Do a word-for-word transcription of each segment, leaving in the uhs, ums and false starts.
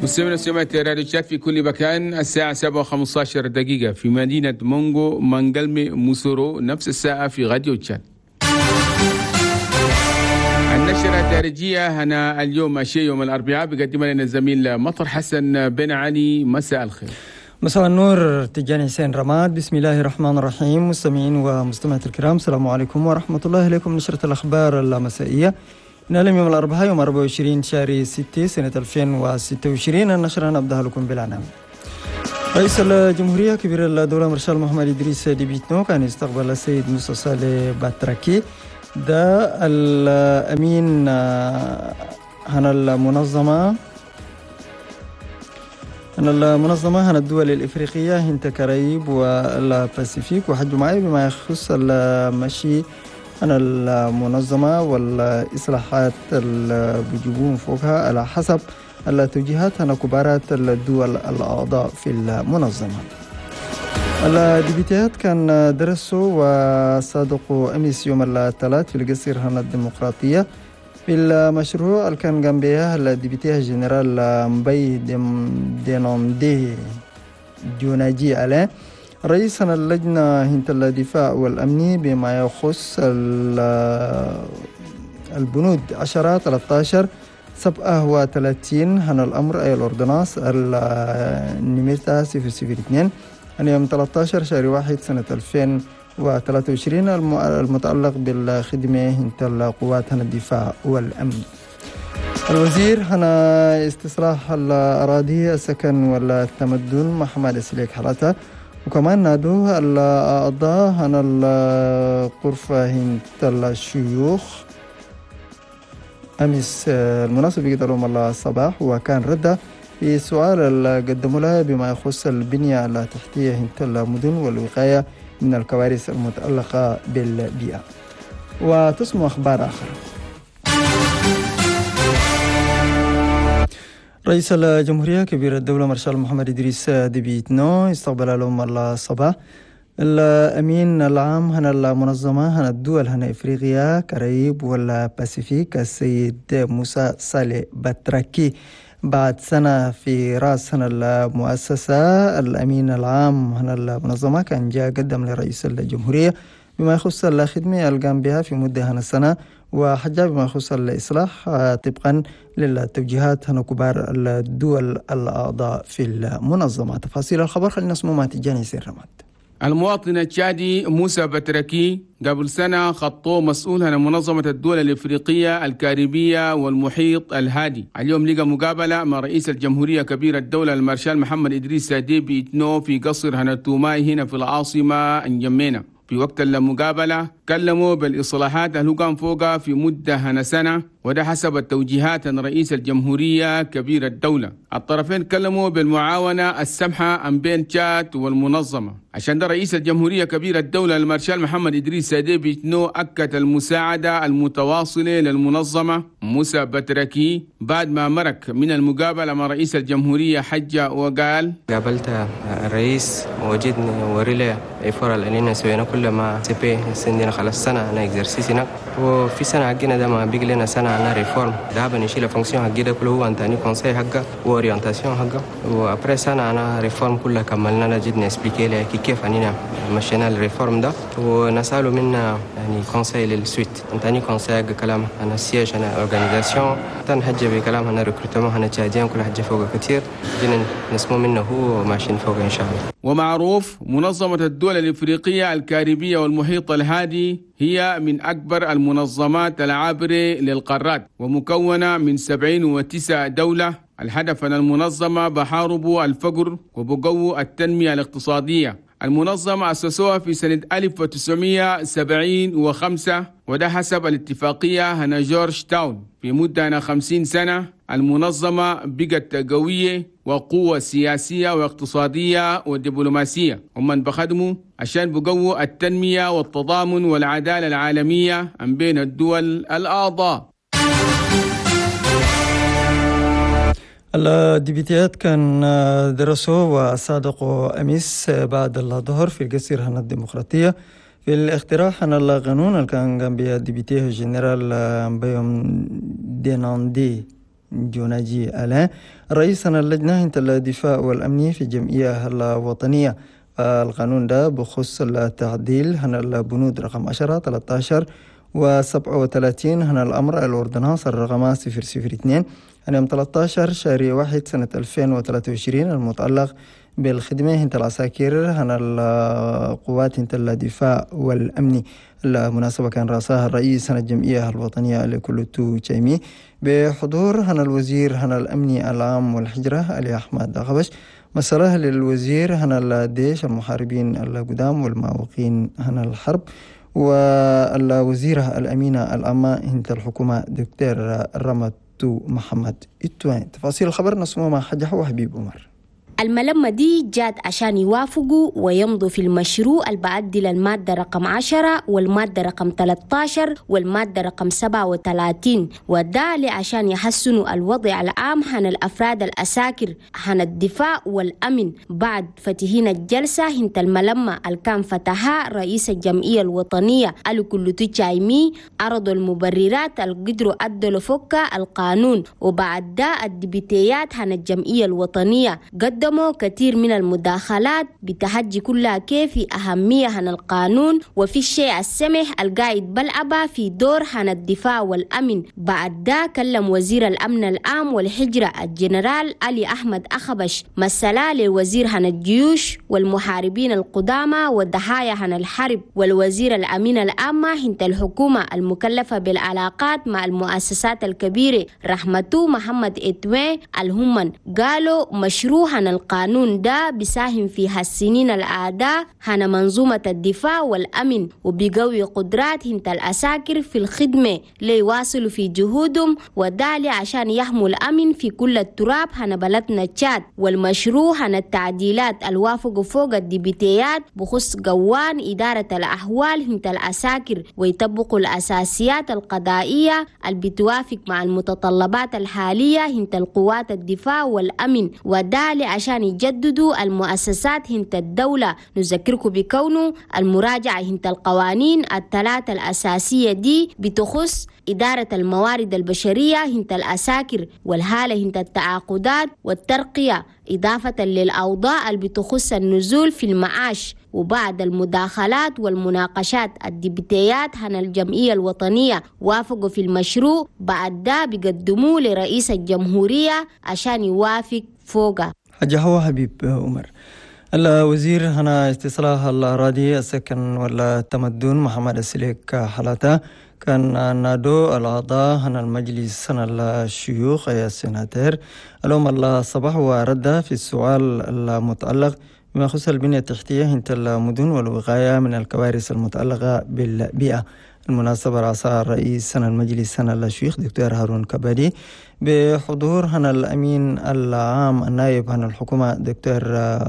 مستمعينا سمعت راديو تشات في كل مكان. الساعة سبعة وخمسة عشر دقيقة في مدينة مونغو مانجلمي موسورو، نفس الساعة في راديو تشات. النشرة الدارجية هنا اليوم الشيء يوم الأربعاء بيقدمها لنا الزميل مطر حسن بن علي. مساء الخير. مساء النور تجاني حسين رماد. بسم الله الرحمن الرحيم. مستمعين ومستمعات الكرام، السلام عليكم ورحمة الله. إليكم نشرة الأخبار المسائية نعلم يوم الأربعاء يوم أربعة وعشرين شهر ستة سنة ألفين وستة وعشرين. النشرة نبدأ لكم بالعناوين. رئيس الجمهورية كبير الدولة مارشال محمد إدريس ديبي إتنو كان استقبل السيد موسى صالح باتراكي ده الأمين هنا المنظمة هنا المنظمة هنا الدول الإفريقية هند كاريب والباسيفيك، وحجوا معي بما يخص المشي أنا المنظمة والإصلاحات اللي بيجيبون فوقها على حسب التوجيهات أنا كبارات الدول الأعضاء في المنظمة. الديبيتيات كان درسوا وصادقوا أمس يوم الثلاث في القصر هنا الديمقراطية في المشروع اللي كان قام بها الديبيتيه جنرال مبي دينوندي جوناجي عليه رئيس اللجنة هنت الدفاع والأمني بما يخص البنود عشرة ثلاثة عشر سبعة وثلاثين هنا الأمر أي الأردناس النميرتا صفر صفر اثنين اليوم ثلاثة عشر شهر واحد سنة ألفين وثلاثة وعشرين المتعلق بالخدمة هنت القوات هنا الدفاع والأمن. الوزير هنا استصلاح الأراضي السكن والتمدن محمد سليك حرته، وكمان نادوه الأعضاء هنا الغرفة هنت الشيوخ أمس المناسبة قدرهم الله الصباح، وكان رده في سؤال اللي قدموا لها بما يخص البنية التحتية هنت المدن والوقاية من الكوارث المتعلقة بالبيئة. وتسمع أخبار آخر. رئيس الجمهورية كبير الدولة مارشال محمد إدريس ديبي إتنو استقبل اليوم الصباح الأمين العام هنا المنظمة هنا الدول هنا إفريقيا كاريب والباسيفيك السيد موسى صالح باتراكي بعد سنة في رأس هنا المؤسسة. الأمين العام هنا المنظمة كان جاء قدم لرئيس الجمهورية بما يخص الخدمة القام بها في مدة هنا السنة، وحجة بما يخص الإصلاح طبقا للتوجيهات هنا كبار الدول الأعضاء في المنظمة. تفاصيل الخبر خلينا نسمع مع تجاني سير رماد. المواطن التشادي موسى باتراكي قبل سنة خطوه مسؤول عن منظمة الدول الإفريقية الكاريبية والمحيط الهادي. اليوم لقى مقابلة مع رئيس الجمهورية كبير الدولة المارشال محمد إدريس ديبي إتنو في قصر هنتوماي هنا في العاصمة انجمينا. في وقت المقابلة كلموا بالإصلاحات اللي قام فوقها في مدة هنا سنة، وده حسب التوجيهات عن رئيس الجمهورية كبير الدولة. الطرفين كلموا بالمعاونة السمحة بين تشاد والمنظمة. عشان ده رئيس الجمهورية كبير الدولة المارشال محمد إدريس ديبي إتنو أكد المساعدة المتواصلة للمنظمة موسى باتراكي بعد ما مرك من المقابلة مع رئيس الجمهورية حجة وقال: قابلت الرئيس وجدني وريلي إفورة لأننا سوينا كل ما سبي سندنا خلاص سنة أنا إكزرسيسنا، وفي سنة حقنا ده ما بيجي لنا سنة أنا ريفورم ده بنشيل فانكسيون حقي ده كله هو أنتاني كونسي حقه وأورينتاسيون حقه، وأبري سنة أنا ريفورم كلها كملنا جدنا إسبليكي لي كيف أنينا مشينا الريفورم ده، ونسأله منا يعني كونسي للسويت أنتاني كونسي حق كلام أنا سياج أنا أورجانيزاسيون تنحجة بكلام أنا ريكروتمون أنا تشاديان كل حاجة فوق كتير جينا نسمو منه هو ماشيين فوق إن شاء الله. ومعروف منظمة الدول الإفريقية الكاريبية والمحيط الهادي هي من أكبر المنظمات العابرة للقارات ومكونة من سبعين وتسعة دولة. الهدف من المنظمة بحارب الفقر وبقوة التنمية الاقتصادية. المنظمة أسسوها في سنة ألف وتسعمائة وسبعين وخمسة، وده حسب الاتفاقية هنا جورج تاون. في مدة هنا خمسين سنة المنظمة بقت قوية وقوة سياسية واقتصادية ودبلوماسية، ومن بخدموا عشان بقوة التنمية والتضامن والعدالة العالمية بين الدول الأعضاء. الديبيتيات كان درسوا وصادقوا أمس بعد الظهر في القصر هنا الديمقراطية في الاقتراح عن القانون اللي كان قام به الديبيتيه الجنرال بيوم ديناندي جوناجي ألا رئيس اللجنة انت الدفاع والأمني في الجمعية الوطنية. القانون ده بخصوص التعديل هنا البنود رقم عشرة ثلاثة عشر وسبعة وثلاثين هنا الأمر الأوردنانس الرقم صفر صفر اثنين هنا يوم ثلاثة عشر شهر واحد سنة ألفين وثلاثة وعشرين المتعلق بالخدمة هنت العساكر هنا القوات هنت الدفاع والأمني. المناسبة كان رأسها الرئيس هنا الجمعية الوطنية لكلوتو تشيمي بحضور هنا الوزير هنا الأمني العام والحجرة علي أحمد غبش. مسألة للوزير هنا الديش المحاربين القدام والمعوقين هنا الحرب والوزيرة الأمينة العامة هنت الحكومة دكتور رمتو محمد إتوين. تفاصيل الخبر نسمع مع حاج حوا حبيب عمر. الملمة دي جات عشان يوافقوا ويمضوا في المشروع البعدل المادة رقم عشرة والمادة رقم ثلاثة عشر والمادة رقم سبعة وثلاثين وده عشان يحسنوا الوضع العام عن الأفراد الأساكر عن الدفاع والأمن. بعد فتحين الجلسة هنت الملمة الكان فتحها رئيس الجمعية الوطنية الكلوتو تشايمي عرضوا المبررات القدروا أدلوا فك القانون. وبعد ده الدبيتيات عن الجمعية الوطنية قد كثير من المداخلات بتحجي كلها كيف أهمية عن القانون وفي الشيء السمح القائد بلعبة في دور عن الدفاع والأمن. بعد ده كلم وزير الأمن العام والحجرة الجنرال علي أحمد أخبش مسألة للوزير عن الجيوش والمحاربين القدامى والضحايا عن الحرب والوزير الأمين العامة هنت الحكومة المكلفة بالعلاقات مع المؤسسات الكبيرة رحمتو محمد إتوين الهمن. قالوا مشروع عن القانون ده بيساهم في السنين الأعداء عن منظومة الدفاع والأمن وبيقوي قدرات هنت الأساكر في الخدمة ليواصلوا في جهودهم ودالي عشان يحموا الأمن في كل التراب عن بلدنا تشاد. والمشروع عن التعديلات الوافق فوق الديبيتيات بخص قوان إدارة الأحوال هنت الأساكر ويطبقوا الأساسيات القضائية اللي بتوافق مع المتطلبات الحالية هنت القوات الدفاع والأمن ودالي عشان يجددوا المؤسسات هنت الدولة. نذكركم بكونه المراجعة هنت القوانين الثلاثة الأساسية دي بتخص إدارة الموارد البشرية هنت الأساكر والهالة هنت التعاقدات والترقية إضافة للأوضاع اللي بتخص النزول في المعاش. وبعد المداخلات والمناقشات الديبتيات عن الجمعية الوطنية وافقوا في المشروع. بعد ده بيقدموه لرئيس الجمهورية عشان يوافق فوقه. حاجة هو حبيب عمر. الوزير هنا استصلاح الأراضي السكن والتمدن محمد السليك حالته كان نادو الأعضاء هنا المجلس هنا الشيوخ يا السناتير اليوم الصباح ورد في السؤال المتعلق بما يخص البنية التحتية هنت المدن والوقاية من الكوارث المتعلقة بالبيئة. المناسبة رأسها الرئيس هنا المجلس هنا الشيوخ دكتور هارون كبادي بحضور هنا الأمين العام النائب هنا الحكومة دكتور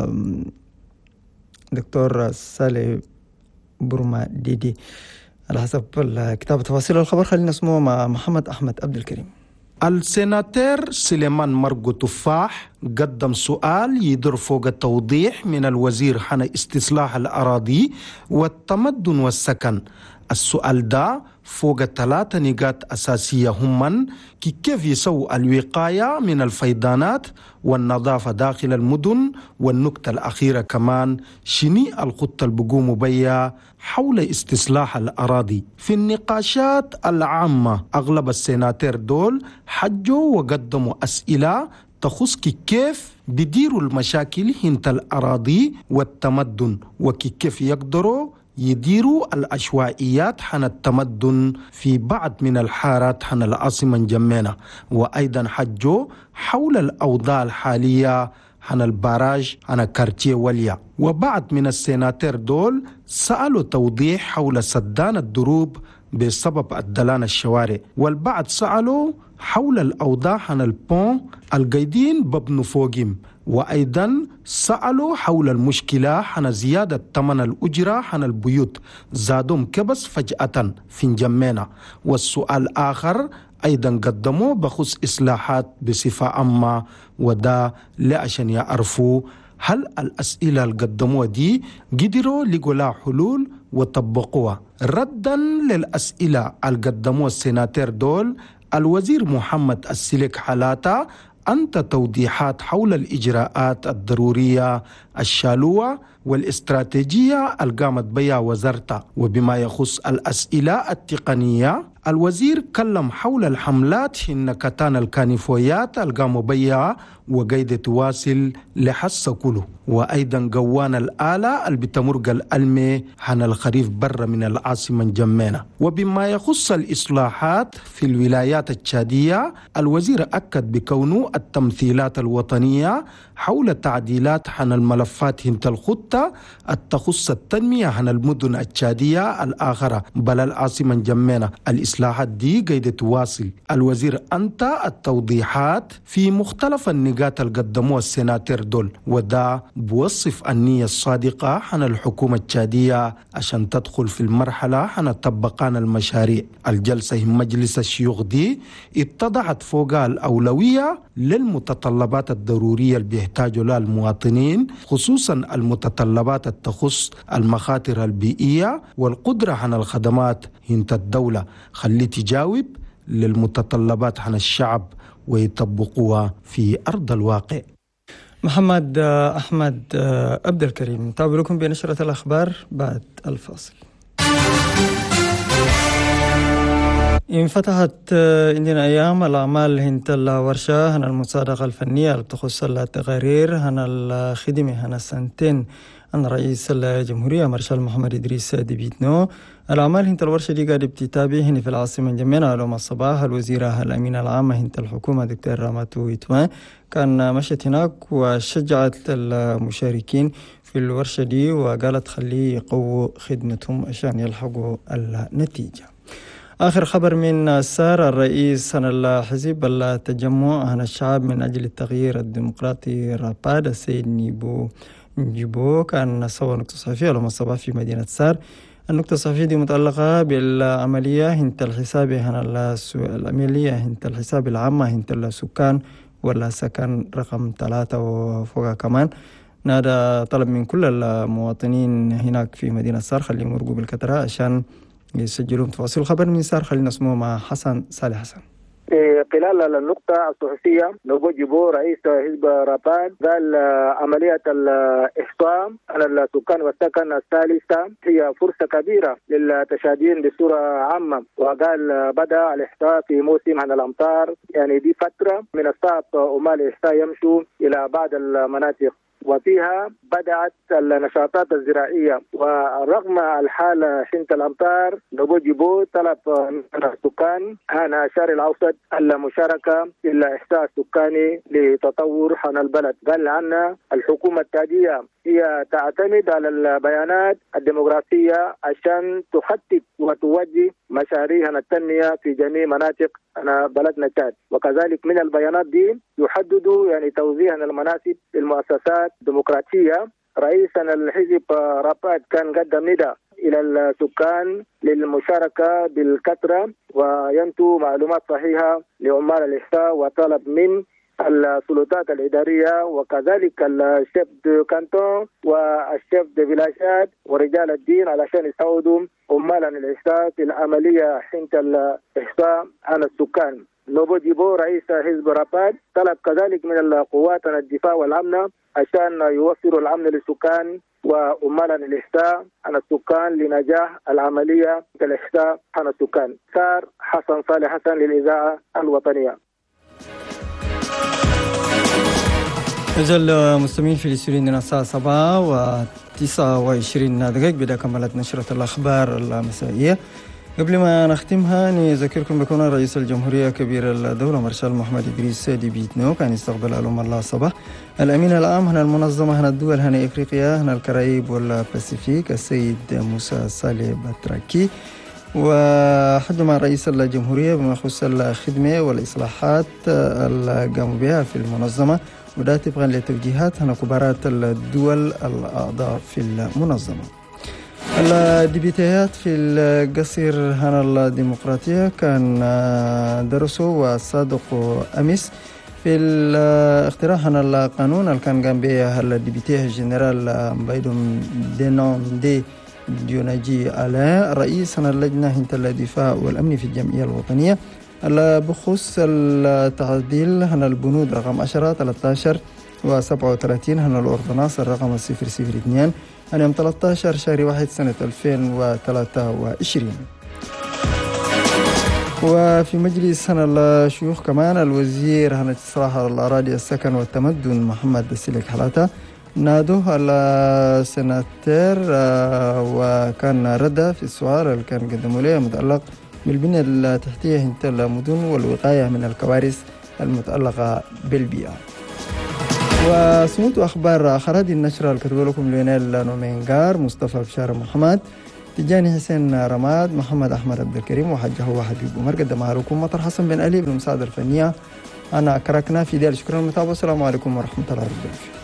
دكتور سالي برما ديدي. على حسب كتاب تفاصيل الخبر خلينا نسمعه مع محمد أحمد عبد الكريم. السيناتير سليمان مرقو تفاح قدم سؤال يدر فوق التوضيح من الوزير حن استصلاح الأراضي والتمدن والسكن. السؤال ده فوق ثلاثة نقاط أساسية هم كيف يسوي الوقاية من الفيضانات والنظافة داخل المدن، والنقطة الأخيرة كمان شني الخطة البقوم بيا حول استصلاح الأراضي. في النقاشات العامة أغلب السيناتير دول حجوا وقدموا أسئلة تخص كيف بيديروا المشاكل هنت الأراضي والتمدن وكيف يقدروا يديروا العشوائيات حن التمدن في بعض من الحارات حن العاصمة جمينة. وأيضا حجوا حول الأوضاع الحالية حن البراج حن كارتيه وليا. وبعض من السيناتير دول سألوا توضيح حول سدان الدروب بسبب الدلان الشوارع، والبعض سألوا حول الأوضاع حن البون القايدين ببنوا فوقهم، وأيضا سألوا حول المشكلة حن زيادة ثمن الأجرة حن البيوت زادهم كبس فجأة في جمينة. والسؤال آخر أيضا قدموا بخصوص إصلاحات بصفة عامة، ودا لعشان يعرفوا هل الأسئلة اللي قدموها دي قدروا لقوا لها حلول وطبقوها. ردا للأسئلة اللي قدموها السيناتير دول الوزير محمد السلك حلاتا أنت توضيحات حول الإجراءات الضرورية الشالوة والاستراتيجية القامت بها وزارته. وبما يخص الأسئلة التقنية، الوزير كلم حول الحملات هن كتان الكانيفويات القاموا بها وقيد تواصل لحس كله، وأيضا قوان الآلة اللي بتمرق الألمي عن الخريف برا من العاصمة جمينة. وبما يخص الإصلاحات في الولايات التشادية، الوزير أكد بكونه التمثيلات الوطنية حول تعديلات عن الملفات هنت الخطة التخص التنمية عن المدن التشادية الآخرة بل العاصمة جمينة. الإصلاحات دي قيد تواصل. الوزير أنت التوضيحات في مختلف النقاط اللي قدموها السناتير دول، وده بوصف النية الصادقة عن الحكومة التشادية عشان تدخل في المرحلة عن الطبقان المشاريع. الجلسة مجلس الشيوخ دي اتضحت فوقها الأولوية للمتطلبات الضرورية اللي بيحتاجوا لها المواطنين، خصوصا المتطلبات التخص المخاطر البيئية والقدرة عن الخدمات هنت الدولة، خلي تجاوب للمتطلبات عن الشعب ويطبقوها في أرض الواقع. محمد أحمد عبد الكريم، نتابع لكم بنشرة الأخبار بعد الفاصل. انفتحت عندنا أيام الأعمال هنت الورشة هنا المسابقة الفنية اللي بتخص التقارير هنا الخدمة هنا السنتين عن رئيس الجمهورية مارشال محمد إدريس ديبيتنو. الأعمال هنت الورشة دي قاعدة بتتابع هنا في العاصمة جمينة علوم الصباح. الوزيرة الأمينة العامة هنت الحكومة دكتور راماتو إتوان كان مشت هناك وشجعت المشاركين في الورشة دي وقالت خليه يقووا خدمتهم عشان يلحقوا النتيجة. آخر خبر من سار الرئيس عن الحزب التجمع عن الشعب من أجل التغيير الديمقراطي راباد السيد نيبو نجيبو كان سوى نقطة صحفية على الصباح في مدينة سار. النقطة الصحفية دي متعلقة بالعملية هنت الحساب هنا العملية هنت الحساب العامة هنت السكان ولا سكن رقم ثلاثة وفوقها كمان. نادى طلب من كل المواطنين هناك في مدينة سار خليهم يمرقوا بالكترة عشان يسجلون تفاصيل الخبر من سار. خلينا نسمعه مع حسن صالح حسن. خلال النقطة الصحفية نبو جيبو رئيس حزب راباد قال عملية الإحصاء على السكان والسكن الثالثة هي فرصة كبيرة للتشادين بصورة عامة، وقال بدأ الإحصاء في موسم عن الأمطار، يعني دي فترة من الصعب وما الإحصاء يمشوا إلى بعض المناطق، وفيها بدأت النشاطات الزراعية. ورغم الحالة حين الأمطار نبو جيبو طلب من السكان عن الشرق الأوسط المشاركة في الإحصاء السكاني لتطور عن البلد. قال أن الحكومة التالية هي تعتمد على البيانات الديموغرافية عشان تخطط وتوجه مشاريع التنمية في جميع مناطق بلدنا تشاد، وكذلك من البيانات دي يحدد يعني توزيع المناصب للمؤسسات الديمقراطية. رئيسنا الحزب راباد كان قدم نداء إلى السكان للمشاركة بالكثرة وينتو معلومات صحيحة لعمال الإحصاء، وطلب من السلطات الإدارية وكذلك الشيف دو كانتون والشيف دو فيلاجات ورجال الدين علشان يساعدوا عمال الإحصاء في العملية حين الإحصاء عن السكان. نوبو جيبو رئيس حزب راباد طلب كذلك من القوات الدفاع والأمن عشان يوفروا الأمن للسكان وعمال الإحصاء عن السكان لنجاح العملية الإحصاء عن السكان. صار حسن صالح حسن للإذاعة الوطنية. أجل مستمعين في الاستوديو الساعة سبعة وتسعة وعشرين دقيقة بدأ كملت نشرة الأخبار المسائية. قبل ما نختمها نذكركم بكون رئيس الجمهورية كبير الدولة مارشال محمد إدريس ديبيتنو كان يستقبل علوم الله صباح الأمين العام هنا المنظمة هنا الدول هنا إفريقيا هنا الكاريب والباسيفيك السيد موسى صالح باتراكي، وحدث رئيس الجمهورية بما يخص الخدمة والإصلاحات اللي قاموا بها في المنظمة، وده طبقا لتوجيهات هنا كبارات الدول الأعضاء في المنظمة. الديبيتيات في القصر هنا الديمقراطية كان درسوا وصادقوا أمس في الاختراع هنا القانون اللي كان قام به الديبيتيه الجنرال بايدون دينون دي ديوناجي على رئيس هنا اللجنة هنت الدفاع والأمن في الجمعية الوطنية بخصوص التعديل هنا البنود رقم عشرة ثلاثة عشر وسبعة وثلاثين هنا الأوردونانس الرقم صفر صفر اثنين هنا يوم ثلاثة عشر شهر واحد سنة ألفين وثلاثة وعشرين. وفي مجلس هنا الشيوخ كمان الوزير هنا استصلاح الأراضي السكن والتمدن محمد السلك حلاته نادوه السناتير وكان رد في السؤال اللي كان قدموا له متعلق بالبنية التحتية هنت المدن والوقاية من الكوارث المتعلقة بالبيئة. وسموت أخبار آخر هذه النشرة اللي كتبوا لكم ليونيل نومينغار مصطفى بشار محمد تجاني حسين رماد محمد أحمد عبد الكريم وحجه وحبيب عمر قدمها لكم مطر حسن بن علي بالمساعدة الفنية. أنا كركنا في ديال شكرا للمتابعة والسلام عليكم ورحمة الله وبركاته.